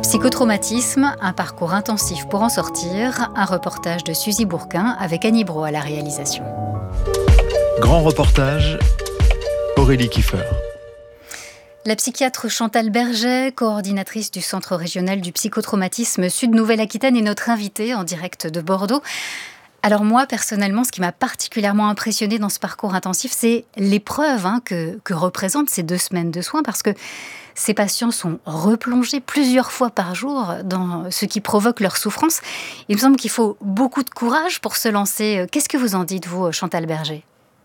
Psychotraumatisme, un parcours intensif pour en sortir, un reportage de Suzy Bourquin avec Annie Brault à la réalisation. Grand reportage, Aurélie Kiefer. La psychiatre Chantal Berger, coordinatrice du Centre régional du psychotraumatisme Sud-Nouvelle-Aquitaine, est notre invitée en direct de Bordeaux. Alors moi, personnellement, ce qui m'a particulièrement impressionnée dans ce parcours intensif, c'est l'épreuve que représentent ces 2 semaines de soins, parce que ces patients sont replongés plusieurs fois par jour dans ce qui provoque leur souffrance. Il me semble qu'il faut beaucoup de courage pour se lancer. Qu'est-ce que vous en dites, vous, Chantal Berger ?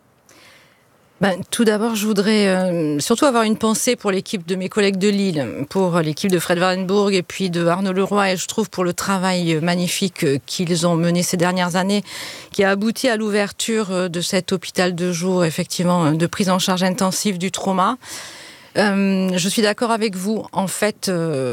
Tout d'abord, je voudrais surtout avoir une pensée pour l'équipe de mes collègues de Lille, pour l'équipe de Fred Wardenbourg et puis de Arnaud Leroy, et je trouve pour le travail magnifique qu'ils ont mené ces dernières années, qui a abouti à l'ouverture de cet hôpital de jour, effectivement, de prise en charge intensive du trauma. Je suis d'accord avec vous. En fait,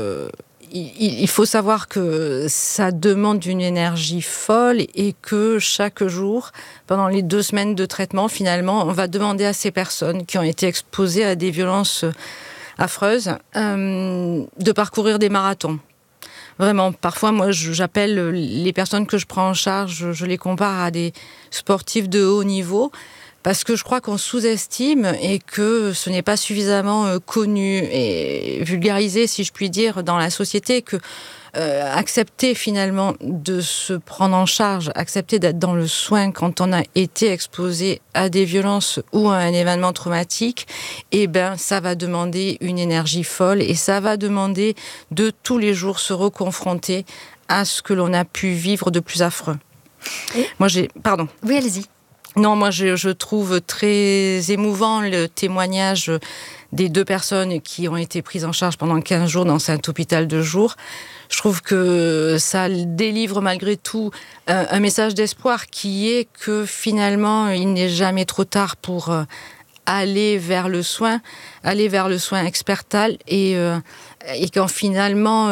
il faut savoir que ça demande une énergie folle et que chaque jour, pendant les 2 semaines de traitement, finalement, on va demander à ces personnes qui ont été exposées à des violences affreuses de parcourir des marathons. Vraiment, parfois, moi, j'appelle les personnes que je prends en charge, je les compare à des sportifs de haut niveau, parce que je crois qu'on sous-estime et que ce n'est pas suffisamment connu et vulgarisé, si je puis dire, dans la société, que accepter finalement de se prendre en charge, accepter d'être dans le soin quand on a été exposé à des violences ou à un événement traumatique, ça va demander une énergie folle et ça va demander de tous les jours se reconfronter à ce que l'on a pu vivre de plus affreux. Pardon. Oui, allez-y. Non, moi je trouve très émouvant le témoignage des 2 personnes qui ont été prises en charge pendant 15 jours dans cet hôpital de jour. Je trouve que ça délivre malgré tout un message d'espoir qui est que finalement il n'est jamais trop tard pour aller vers le soin expertal et quand finalement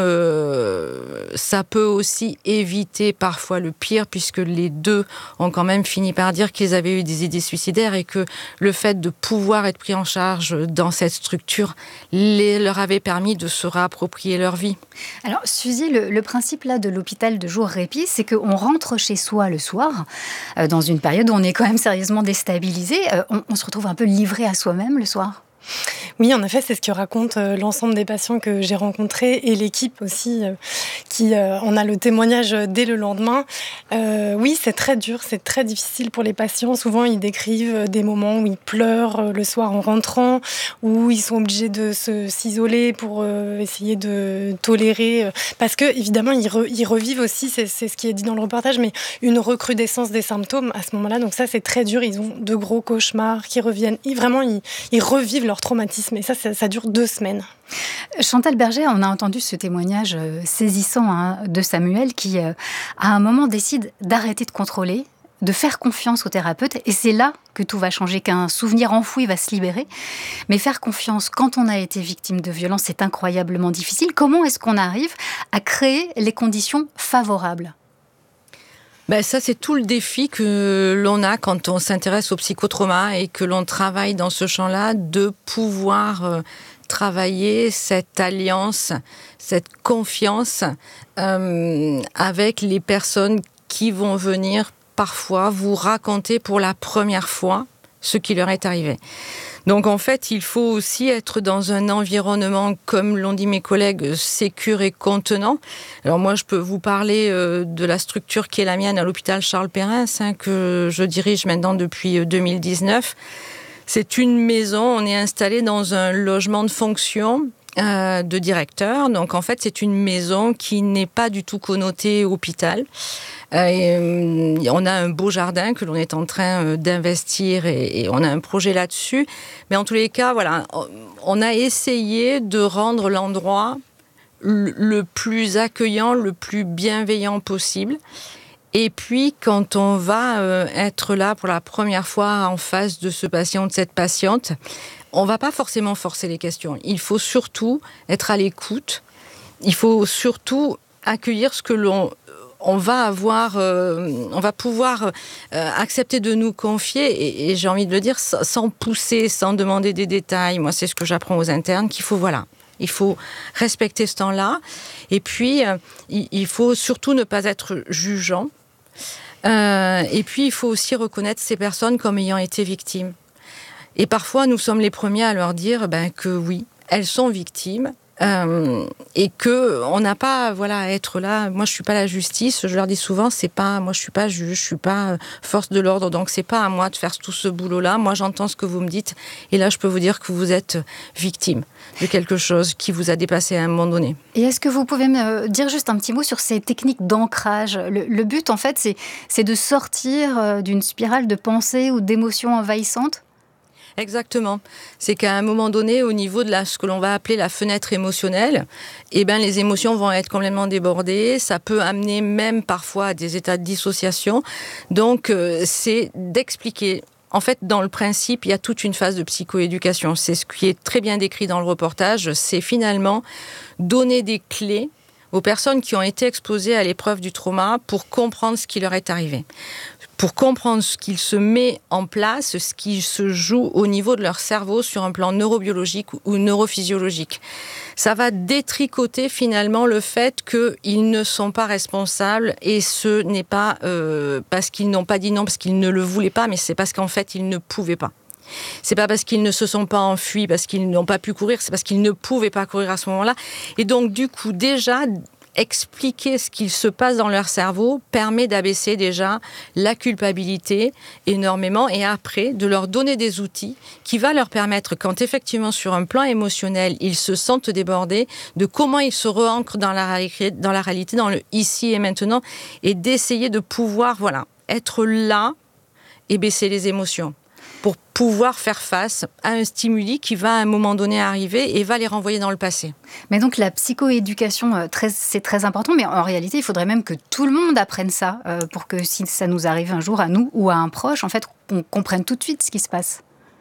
ça peut aussi éviter parfois le pire, puisque les 2 ont quand même fini par dire qu'ils avaient eu des idées suicidaires et que le fait de pouvoir être pris en charge dans cette structure leur avait permis de se réapproprier leur vie. Alors Suzy, le principe là de l'hôpital de jour répit, c'est qu'on rentre chez soi le soir, dans une période où on est quand même sérieusement déstabilisé, on se retrouve un peu livré à soi-même le soir. Oui, en effet, c'est ce que racontent l'ensemble des patients que j'ai rencontrés et l'équipe aussi qui en a le témoignage dès le lendemain. Oui, c'est très dur, c'est très difficile pour les patients. Souvent, ils décrivent des moments où ils pleurent le soir en rentrant, où ils sont obligés de s'isoler pour essayer de tolérer. Parce que, évidemment, ils revivent aussi, c'est ce qui est dit dans le reportage, mais une recrudescence des symptômes à ce moment-là. Donc ça, c'est très dur. Ils ont de gros cauchemars qui reviennent. Ils revivent leur traumatisme. Et ça dure 2 semaines. Chantal Berger, on a entendu ce témoignage saisissant de Samuel qui, à un moment, décide d'arrêter de contrôler, de faire confiance au thérapeute. Et c'est là que tout va changer, qu'un souvenir enfoui va se libérer. Mais faire confiance quand on a été victime de violence, c'est incroyablement difficile. Comment est-ce qu'on arrive à créer les conditions favorables ? Ça, c'est tout le défi que l'on a quand on s'intéresse au psychotrauma et que l'on travaille dans ce champ-là, de pouvoir travailler cette alliance, cette confiance avec les personnes qui vont venir parfois vous raconter pour la première fois ce qui leur est arrivé. Donc en fait, il faut aussi être dans un environnement, comme l'ont dit mes collègues, sécure et contenant. Alors moi, je peux vous parler de la structure qui est la mienne à l'hôpital Charles Perrin, que je dirige maintenant depuis 2019. C'est une maison, on est installé dans un logement de fonction de directeur. Donc en fait, c'est une maison qui n'est pas du tout connotée hôpital. On a un beau jardin que l'on est en train d'investir et on a un projet là-dessus. Mais en tous les cas, voilà, on a essayé de rendre l'endroit le plus accueillant, le plus bienveillant possible. Et puis, quand on va être là pour la première fois en face de ce patient ou de cette patiente, on ne va pas forcément forcer les questions. Il faut surtout être à l'écoute. Il faut surtout accueillir ce que on va pouvoir accepter de nous confier, et j'ai envie de le dire, sans pousser, sans demander des détails. Moi, c'est ce que j'apprends aux internes, qu'il faut, Il faut respecter ce temps-là. Et puis, il faut surtout ne pas être jugeant. Et puis, il faut aussi reconnaître ces personnes comme ayant été victimes. Et parfois, nous sommes les premiers à leur dire que oui, elles sont victimes. Et que on n'a pas à être là. Moi, je suis pas la justice. Je leur dis souvent, moi, je suis pas juge, je suis pas force de l'ordre, donc c'est pas à moi de faire tout ce boulot-là. Moi, j'entends ce que vous me dites, et là, je peux vous dire que vous êtes victime de quelque chose qui vous a dépassé à un moment donné. Et est-ce que vous pouvez me dire juste un petit mot sur ces techniques d'ancrage ? Le but, en fait, c'est de sortir d'une spirale de pensée ou d'émotions envahissantes ? Exactement. C'est qu'à un moment donné, au niveau de ce que l'on va appeler la fenêtre émotionnelle, les émotions vont être complètement débordées. Ça peut amener même parfois à des états de dissociation. Donc, c'est d'expliquer. En fait, dans le principe, il y a toute une phase de psychoéducation. C'est ce qui est très bien décrit dans le reportage. C'est finalement donner des clés aux personnes qui ont été exposées à l'épreuve du trauma pour comprendre ce qui leur est arrivé. Pour comprendre ce qu'il se met en place, ce qui se joue au niveau de leur cerveau sur un plan neurobiologique ou neurophysiologique. Ça va détricoter finalement le fait qu'ils ne sont pas responsables, et ce n'est pas parce qu'ils n'ont pas dit non, parce qu'ils ne le voulaient pas, mais c'est parce qu'en fait ils ne pouvaient pas. C'est pas parce qu'ils ne se sont pas enfuis, parce qu'ils n'ont pas pu courir, c'est parce qu'ils ne pouvaient pas courir à ce moment-là. Et donc du coup déjà, expliquer ce qu'il se passe dans leur cerveau permet d'abaisser déjà la culpabilité énormément, et après de leur donner des outils qui va leur permettre, quand effectivement sur un plan émotionnel ils se sentent débordés, de comment ils se re-ancrent dans la réalité, dans le ici et maintenant, et d'essayer de pouvoir être là et baisser les émotions pour pouvoir faire face à un stimuli qui va à un moment donné arriver et va les renvoyer dans le passé. Mais donc la psychoéducation, c'est très important, mais en réalité, il faudrait même que tout le monde apprenne ça pour que si ça nous arrive un jour à nous ou à un proche, en fait, on comprenne tout de suite ce qui se passe.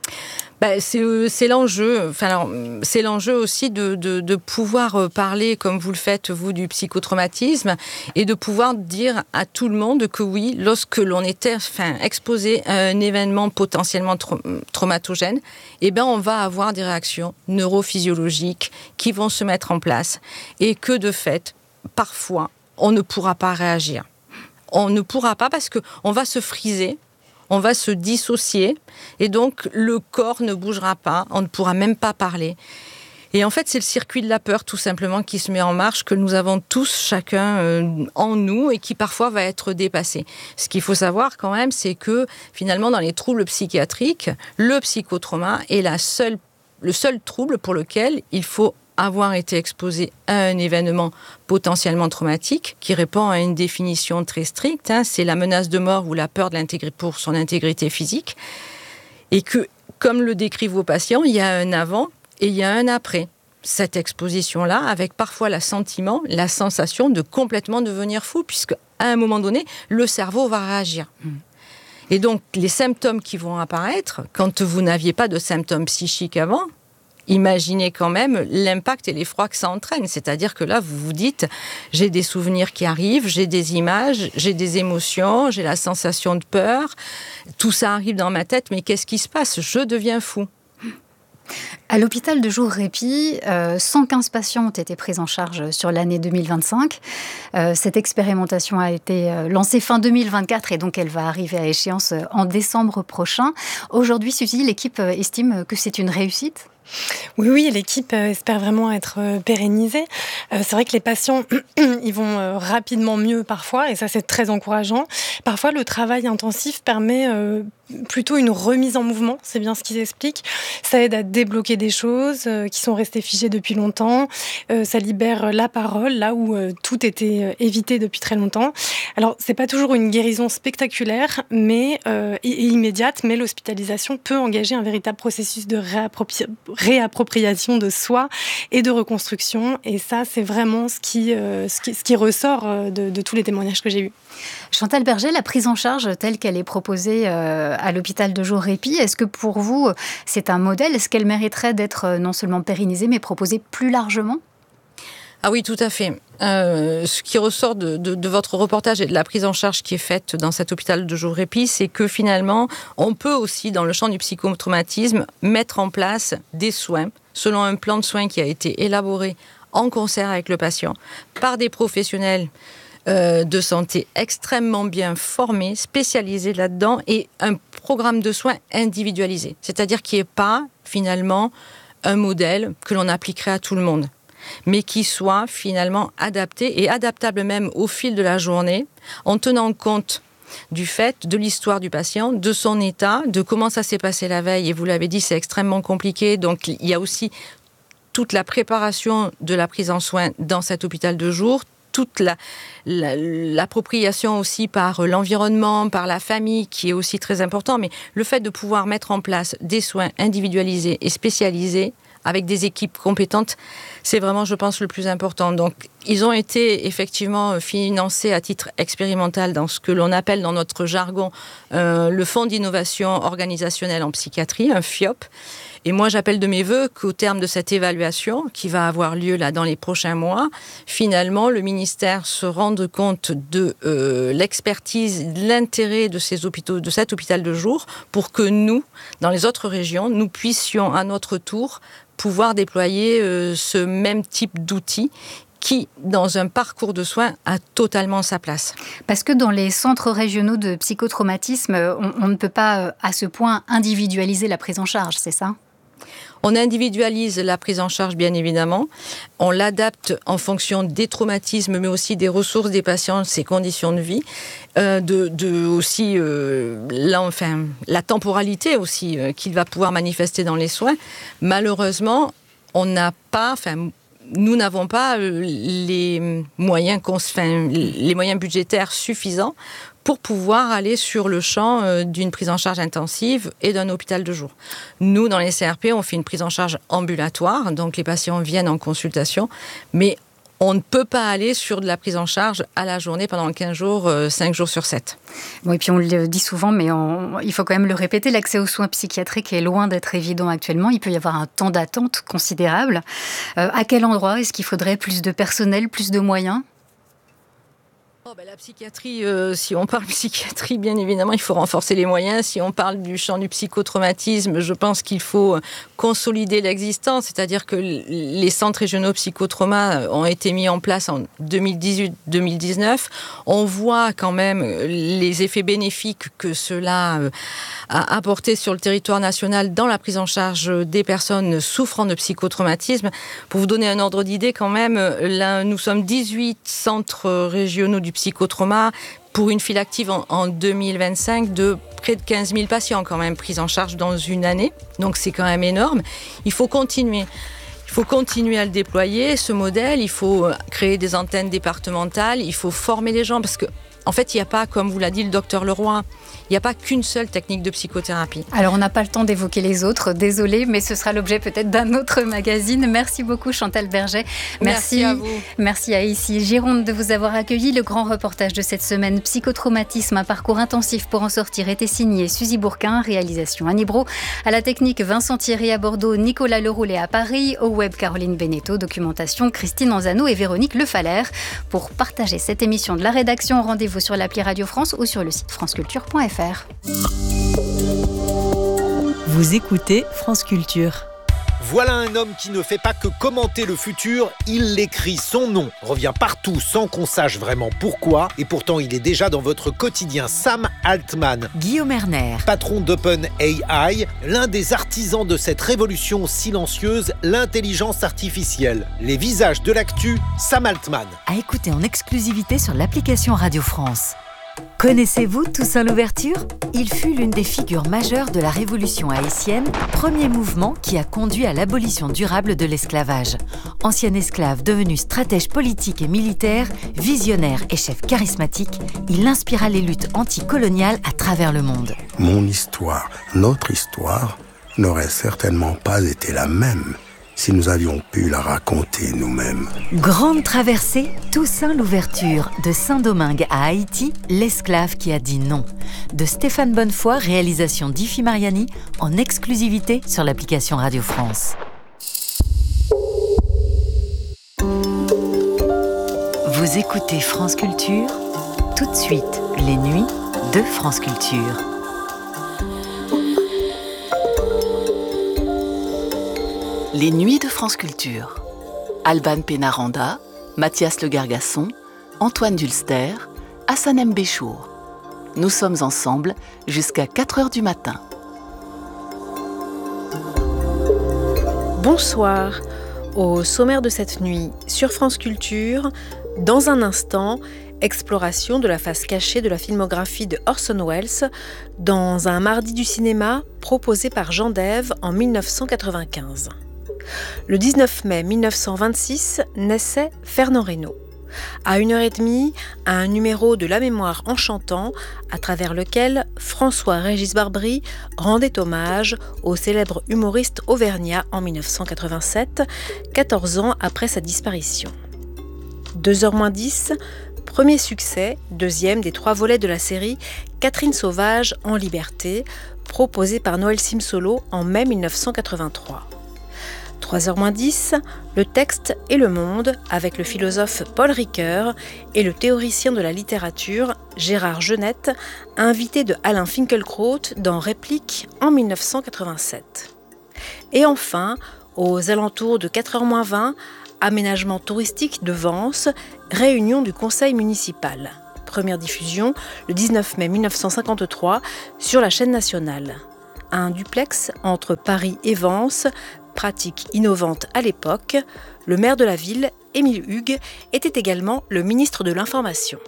C'est l'enjeu. C'est l'enjeu aussi de pouvoir parler, comme vous le faites, vous, du psychotraumatisme, et de pouvoir dire à tout le monde que oui, lorsque l'on était exposé à un événement potentiellement traumatogène, on va avoir des réactions neurophysiologiques qui vont se mettre en place, et que de fait, parfois, on ne pourra pas réagir. On ne pourra pas parce qu'on va se friser, on va se dissocier, et donc le corps ne bougera pas, on ne pourra même pas parler. Et en fait, c'est le circuit de la peur, tout simplement, qui se met en marche, que nous avons tous, chacun, en nous, et qui parfois va être dépassé. Ce qu'il faut savoir quand même, c'est que finalement, dans les troubles psychiatriques, le psychotrauma est le seul trouble pour lequel il faut avoir été exposé à un événement potentiellement traumatique qui répond à une définition très stricte, c'est la menace de mort ou la peur pour son intégrité physique, et que, comme le décrivent vos patients, il y a un avant et il y a un après cette exposition-là, avec parfois la sensation de complètement devenir fou, puisque à un moment donné, le cerveau va réagir. Et donc, les symptômes qui vont apparaître, quand vous n'aviez pas de symptômes psychiques avant, imaginez quand même l'impact et l'effroi que ça entraîne. C'est-à-dire que là, vous vous dites, j'ai des souvenirs qui arrivent, j'ai des images, j'ai des émotions, j'ai la sensation de peur. Tout ça arrive dans ma tête, mais qu'est-ce qui se passe ? Je deviens fou. À l'hôpital de jour Répit, 115 patients ont été pris en charge sur l'année 2025. Cette expérimentation a été lancée fin 2024 et donc elle va arriver à échéance en décembre prochain. Aujourd'hui, Suzy, l'équipe estime que c'est une réussite ? Oui, l'équipe espère vraiment être pérennisée. C'est vrai que les patients, ils vont rapidement mieux parfois, et ça c'est très encourageant. Parfois, le travail intensif permet plutôt une remise en mouvement, c'est bien ce qu'ils expliquent. Ça aide à débloquer des choses qui sont restées figées depuis longtemps. Ça libère la parole, là où tout était évité depuis très longtemps. Alors, c'est pas toujours une guérison spectaculaire, mais et immédiate, mais l'hospitalisation peut engager un véritable processus de réappropriation de soi et de reconstruction. Et ça, c'est vraiment ce qui ressort de tous les témoignages que j'ai eus. Chantal Berger, la prise en charge telle qu'elle est proposée à l'hôpital de jour Répit, est-ce que pour vous, c'est un modèle ? Est-ce qu'elle mériterait d'être non seulement pérennisée, mais proposée plus largement ? Ah oui, tout à fait. Ce qui ressort de votre reportage et de la prise en charge qui est faite dans cet hôpital de jour répit, c'est que finalement, on peut aussi, dans le champ du psychotraumatisme, mettre en place des soins selon un plan de soins qui a été élaboré en concert avec le patient par des professionnels de santé extrêmement bien formés, spécialisés là-dedans, et un programme de soins individualisé. C'est-à-dire qu'il n'y ait pas, finalement, un modèle que l'on appliquerait à tout le monde, mais qui soit finalement adapté et adaptable même au fil de la journée, en tenant compte du fait, de l'histoire du patient, de son état, de comment ça s'est passé la veille. Et vous l'avez dit, c'est extrêmement compliqué. Donc, il y a aussi toute la préparation de la prise en soin dans cet hôpital de jour, toute l'appropriation aussi par l'environnement, par la famille, qui est aussi très important. Mais le fait de pouvoir mettre en place des soins individualisés et spécialisés avec des équipes compétentes, c'est vraiment, je pense, le plus important. Donc, ils ont été effectivement financés à titre expérimental dans ce que l'on appelle dans notre jargon le Fonds d'innovation organisationnelle en psychiatrie, un FIOP. Et moi, j'appelle de mes voeux qu'au terme de cette évaluation, qui va avoir lieu là dans les prochains mois, finalement, le ministère se rende compte de l'expertise, de l'intérêt de ces hôpitaux, de cet hôpital de jour, pour que nous, dans les autres régions, nous puissions à notre tour pouvoir déployer ce même type d'outils qui, dans un parcours de soins, a totalement sa place. Parce que dans les centres régionaux de psychotraumatisme, on ne peut pas à ce point individualiser la prise en charge, c'est ça ? On individualise la prise en charge, bien évidemment. On l'adapte en fonction des traumatismes, mais aussi des ressources des patients, ses conditions de vie, aussi la temporalité aussi qu'il va pouvoir manifester dans les soins. Malheureusement, nous n'avons pas les moyens budgétaires suffisants pour pouvoir aller sur le champ d'une prise en charge intensive et d'un hôpital de jour. Nous, dans les CRP, on fait une prise en charge ambulatoire, donc les patients viennent en consultation, mais on ne peut pas aller sur de la prise en charge à la journée pendant 15 jours, 5 jours sur 7. Bon, et puis on le dit souvent, mais il faut quand même le répéter, l'accès aux soins psychiatriques est loin d'être évident actuellement. Il peut y avoir un temps d'attente considérable. À quel endroit est-ce qu'il faudrait plus de personnel, plus de moyens ? La psychiatrie, si on parle psychiatrie, bien évidemment, il faut renforcer les moyens. Si on parle du champ du psychotraumatisme, je pense qu'il faut consolider l'existant. C'est-à-dire que les centres régionaux psychotrauma ont été mis en place en 2018-2019. On voit quand même les effets bénéfiques que cela a apporté sur le territoire national dans la prise en charge des personnes souffrant de psychotraumatisme. Pour vous donner un ordre d'idée, quand même, là, nous sommes 18 centres régionaux du psychotrauma pour une file active en 2025 de près de 15 000 patients quand même pris en charge dans une année. Donc c'est quand même énorme. Il faut continuer à le déployer, ce modèle. Il faut créer des antennes départementales. Il faut former les gens parce que, en fait, il n'y a pas, comme vous l'a dit le docteur Leroy, il n'y a pas qu'une seule technique de psychothérapie. Alors, on n'a pas le temps d'évoquer les autres, désolée, mais ce sera l'objet peut-être d'un autre magazine. Merci beaucoup, Chantal Berger. Merci à vous. Merci à Ici Gironde de vous avoir accueilli. Le grand reportage de cette semaine, Psychotraumatisme, un parcours intensif pour en sortir, était signé Suzy Bourquin, réalisation Annie Brault. À la technique, Vincent Thierry à Bordeaux, Nicolas Leroulet à Paris. Au web, Caroline Beneteau, documentation, Christine Anzano et Véronique Lefalaire. Pour partager cette émission de la rédaction, rendez-vous sur l'appli Radio France ou sur le site franceculture.fr. Vous écoutez France Culture. Voilà un homme qui ne fait pas que commenter le futur, il l'écrit. Son nom revient partout sans qu'on sache vraiment pourquoi. Et pourtant, il est déjà dans votre quotidien. Sam Altman. Guillaume Erner. Patron d'OpenAI, l'un des artisans de cette révolution silencieuse, l'intelligence artificielle. Les visages de l'actu, Sam Altman. À écouter en exclusivité sur l'application Radio France. Connaissez-vous Toussaint Louverture ? Il fut l'une des figures majeures de la révolution haïtienne, premier mouvement qui a conduit à l'abolition durable de l'esclavage. Ancien esclave devenu stratège politique et militaire, visionnaire et chef charismatique, il inspira les luttes anticoloniales à travers le monde. Mon histoire, notre histoire, n'aurait certainement pas été la même si nous avions pu la raconter nous-mêmes. Grande traversée, Toussaint Louverture, de Saint-Domingue à Haïti, l'esclave qui a dit non. De Stéphane Bonnefoy, réalisation d'Ifi Mariani, en exclusivité sur l'application Radio France. Vous écoutez France Culture, tout de suite, les nuits de France Culture. Les nuits de France Culture. Alban Pénaranda, Mathias Le Gargasson, Antoine Dulster, Hassan M. Béchour. Nous sommes ensemble jusqu'à 4h du matin. Bonsoir. Au sommaire de cette nuit, sur France Culture, dans un instant, exploration de la face cachée de la filmographie de Orson Welles dans un mardi du cinéma proposé par Jean Dève en 1995. Le 19 mai 1926 naissait Fernand Reynaud. À 1h30, un numéro de La Mémoire en chantant, à travers lequel François-Régis Barbry rendait hommage au célèbre humoriste auvergnat en 1987, 14 ans après sa disparition. 2h-10, premier succès, deuxième des 3 volets de la série Catherine Sauvage en liberté, proposé par Noël Simsolo en mai 1983. 3h-10, le texte et le monde avec le philosophe Paul Ricoeur et le théoricien de la littérature Gérard Genette, invité de Alain Finkielkraut dans Réplique en 1987. Et enfin, aux alentours de 4h-20, aménagement touristique de Vence, réunion du conseil municipal. Première diffusion le 19 mai 1953 sur la chaîne nationale. Un duplex entre Paris et Vence, pratique innovante à l'époque, le maire de la ville, Émile Hugues, était également le ministre de l'Information.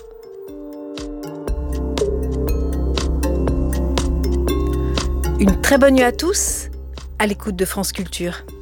Une très bonne nuit à tous, à l'écoute de France Culture.